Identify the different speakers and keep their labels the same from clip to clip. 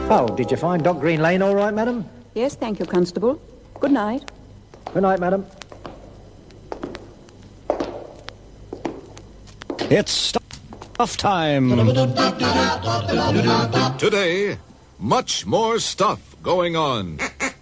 Speaker 1: Oh, did you find Dock Green Lane all right, madam?
Speaker 2: Yes, thank you, Constable. Good night.
Speaker 1: Good night, madam.
Speaker 3: It's stuff time.
Speaker 4: Today, much more stuff going on.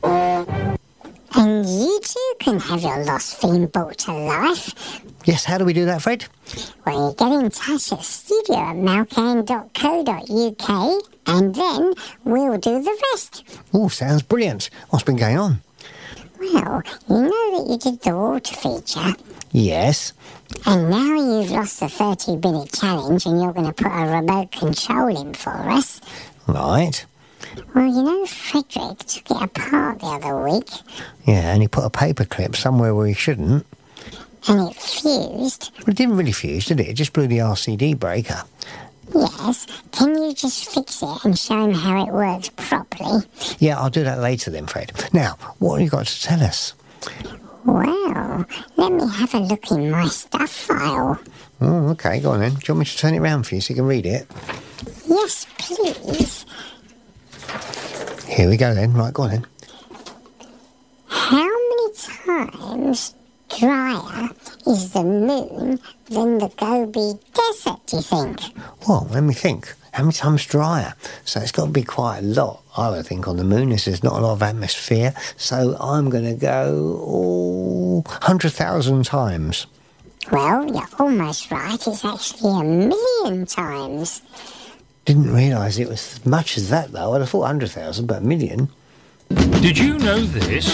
Speaker 5: And you too can have your lost theme brought to life.
Speaker 3: Yes, how do we do that, Fred?
Speaker 5: Well, you get in touch at studio@malcan.co.uk and then we'll do the rest.
Speaker 3: Oh, sounds brilliant. What's been going on?
Speaker 5: Well, you know that you did the water feature,
Speaker 3: Yes.
Speaker 5: and now you've lost the 30-minute challenge and you're going to put a remote control in for us.
Speaker 3: Right.
Speaker 5: Well, you know, Frederick took it apart the other week
Speaker 3: Yeah, and he put a paper clip somewhere where he shouldn't.
Speaker 5: and it fused.
Speaker 3: Well, it didn't really fuse, did it? It just blew the RCD breaker.
Speaker 5: Yes, can you just fix it and show him how it works properly?
Speaker 3: Yeah, I'll do that later then, Fred. Now, what have you got to tell us?
Speaker 5: Well, let me have a look in my stuff file.
Speaker 3: Oh, okay, go on then. Do you want me to turn it round for you so you can read it?
Speaker 5: Yes, please.
Speaker 3: Here we go then. Right, go on then.
Speaker 5: How many times drier is the moon than the Gobi Desert, do you think?
Speaker 3: Well, let me think. How many times drier? So it's got to be quite a lot, I would think, on the moon. There's not a lot of atmosphere. So I'm going to go 100,000 times.
Speaker 5: Well, you're almost right. It's actually 1,000,000 times.
Speaker 3: Didn't realise it was as much as that, though. I'd have thought 100,000, but 1,000,000.
Speaker 6: Did you know this?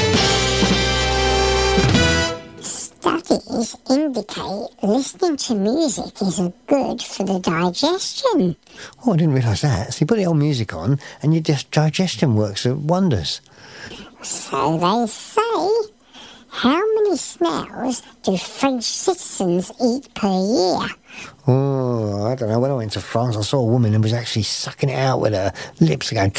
Speaker 5: Studies indicate listening to music is good for the digestion.
Speaker 3: Oh, I didn't realise that. So you put the old music on and your digestion works wonders.
Speaker 5: So they say. How many snails do French citizens eat per year?
Speaker 3: Oh, I don't know. When I went to France, I saw a woman who was actually sucking it out with her lips going...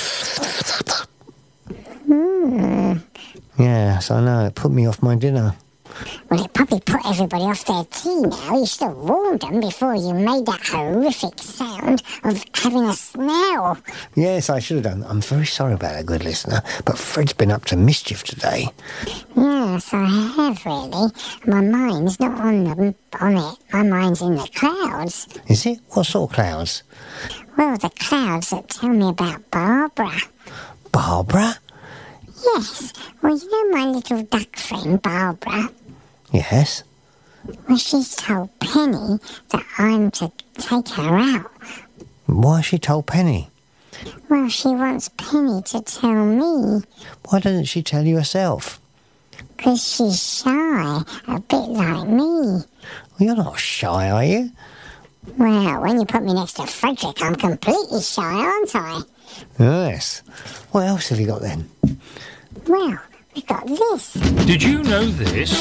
Speaker 3: Yes, I know. It put me off my dinner.
Speaker 5: Well, it probably put everybody off their tea now. You should have warned them before you made that horrific sound of having a snail.
Speaker 3: Yes, I should have done. I'm very sorry about that, good listener, but Fred's been up to mischief today.
Speaker 5: Yes, I have, really. My mind's not on it. My mind's in the clouds.
Speaker 3: Is it? What sort of clouds?
Speaker 5: Well, the clouds that tell me about Barbara.
Speaker 3: Barbara?
Speaker 5: Yes. Well, you know my little duck friend, Barbara?
Speaker 3: Yes.
Speaker 5: Well, she's told Penny that I'm to take her out.
Speaker 3: Why has she told Penny?
Speaker 5: Well, she wants Penny to tell me.
Speaker 3: Why doesn't she tell you herself?
Speaker 5: Because she's shy, a bit like me.
Speaker 3: Well, you're not shy, are you?
Speaker 5: Well, when you put me next to Frederick, I'm completely shy, aren't I?
Speaker 3: Yes. What else have you got then?
Speaker 5: Well, we've got this.
Speaker 6: Did you know this?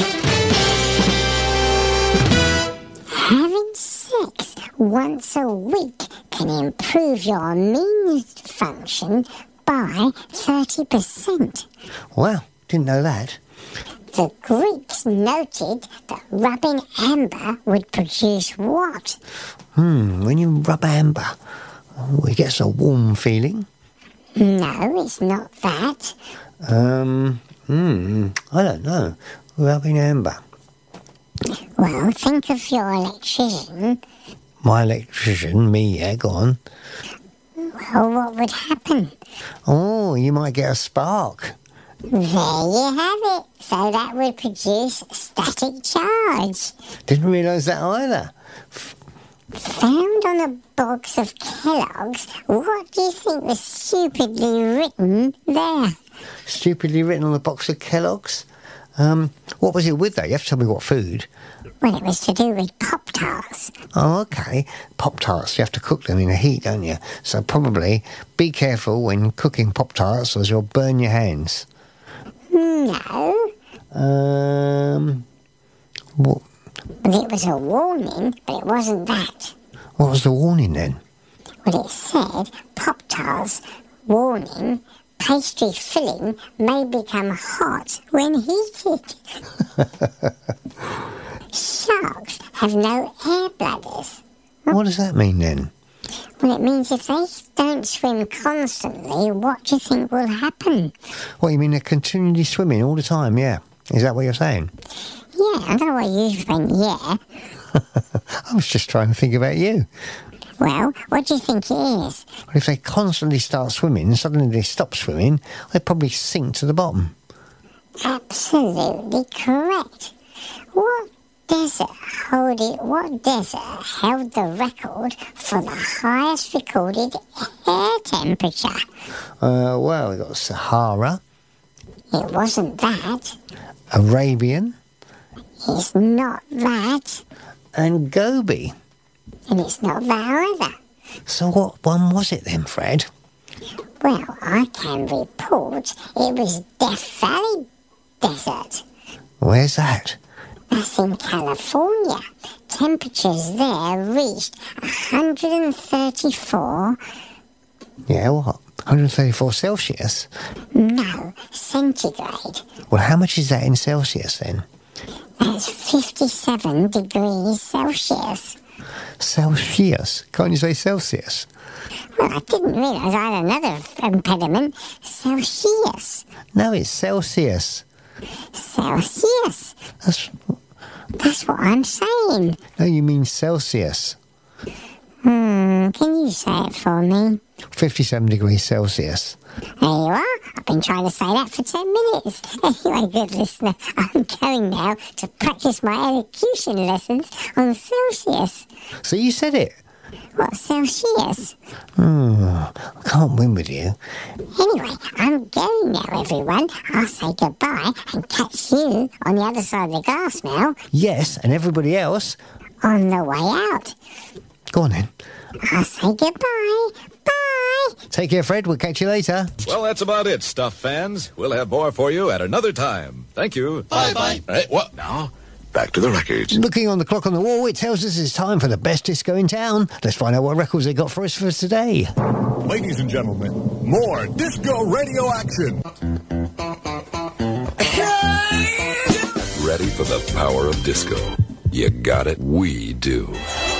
Speaker 5: Having sex once a week can improve your immune function by 30%.
Speaker 3: Wow, didn't know that.
Speaker 5: The Greeks noted that rubbing amber would produce what?
Speaker 3: When you rub amber, it gets a warm feeling.
Speaker 5: No, it's not that.
Speaker 3: I don't know. Rubbing amber.
Speaker 5: Well, think of your electrician.
Speaker 3: My electrician, me, yeah, go on.
Speaker 5: Well, what would happen?
Speaker 3: Oh, you might get a spark.
Speaker 5: There you have it. So that would produce static charge.
Speaker 3: Didn't realise that either.
Speaker 5: Found on a box of Kellogg's, what do you think was stupidly written there?
Speaker 3: Stupidly written on the box of Kellogg's. What was it with, though? You have to tell me what food.
Speaker 5: Well, it was to do with Pop-Tarts.
Speaker 3: Oh, okay. Pop-Tarts, you have to cook them in the heat, don't you? So probably be careful when cooking Pop-Tarts or you'll burn your hands.
Speaker 5: No.
Speaker 3: What?
Speaker 5: Well, it was a warning, but it wasn't that.
Speaker 3: What was the warning then?
Speaker 5: Well, it said, Pop-Tarts, warning, pastry filling may become hot when heated. Sharks have no air bladders.
Speaker 3: What does that mean then?
Speaker 5: Well, it means if they don't swim constantly, what do you think will happen?
Speaker 3: What, you mean they're continually swimming all the time, yeah? Is that what you're saying?
Speaker 5: Yeah, I don't know why you went, yeah.
Speaker 3: I was just trying to think about you.
Speaker 5: Well, what do you think it is?
Speaker 3: Well, if they constantly start swimming and suddenly they stop swimming, they'd probably sink to the bottom.
Speaker 5: Absolutely correct. What desert held the record for the highest recorded air temperature?
Speaker 3: Well, we've got Sahara,
Speaker 5: It wasn't that.
Speaker 3: Arabian,
Speaker 5: It's not that.
Speaker 3: and Gobi.
Speaker 5: And it's not that either.
Speaker 3: So what one was it then, Fred?
Speaker 5: Well, I can report it was Death Valley Desert.
Speaker 3: Where's that?
Speaker 5: That's in California. Temperatures there reached 134,
Speaker 3: Yeah, what? 134 Celsius?
Speaker 5: no, centigrade.
Speaker 3: Well, how much is that in Celsius then?
Speaker 5: That's 57 degrees Celsius.
Speaker 3: Celsius? Can't you say Celsius?
Speaker 5: Well, I didn't realise I had another impediment. Celsius.
Speaker 3: No, it's Celsius.
Speaker 5: Celsius. That's what I'm saying.
Speaker 3: No, you mean Celsius.
Speaker 5: Can you say it for me?
Speaker 3: 57 degrees Celsius.
Speaker 5: There you are. I've been trying to say that for 10 minutes. Anyway, good listener, I'm going now to practice my elocution lessons on Celsius.
Speaker 3: So you said it.
Speaker 5: What, Celsius?
Speaker 3: I can't win with you.
Speaker 5: Anyway, I'm going now, everyone. I'll say goodbye and catch you on the other side of the glass now,
Speaker 3: Yes, and everybody else.
Speaker 5: on the way out.
Speaker 3: Go on then.
Speaker 5: I'll say goodbye. Bye.
Speaker 3: Take care, Fred. We'll catch you later.
Speaker 4: Well, that's about it, Stuff fans. We'll have more for you at another time. Thank you. Bye-bye. Hey, what now? Back to the records.
Speaker 3: Looking on the clock on the wall, it tells us it's time for the best disco in town. Let's find out what records they got for us for today.
Speaker 7: Ladies and gentlemen, more disco radio action.
Speaker 8: Ready for the power of disco? You got it. We do.